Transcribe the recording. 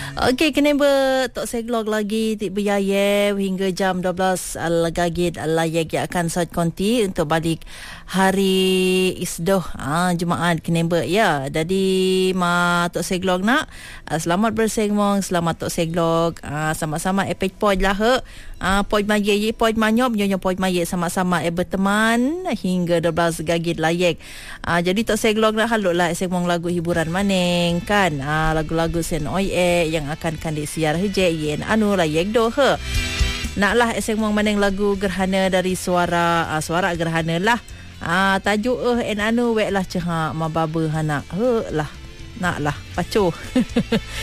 Okey, kena tok seglog lagi tik beryayew hingga jam 12 al-gagid al-layek yang akan sat konti untuk balik hari isdoh Jumaat kena ya. Jadi tok seglog nak selamat bersengmong, selamat tok seglog sama-sama epek poj lah poj maye poj manyop nyonya poj maye sama-sama berteman hingga 12 gagid layek. Jadi tok seglog nak haluklah sengmong lagu hiburan maning kan. Lagu-lagu sen oi yang akan disiar hije yen anu layek doh naklah sengmong maning lagu gerhana dari suara gerhana lah. Tajuk en anu wek lah ceha mababa hanak lah naklah pacu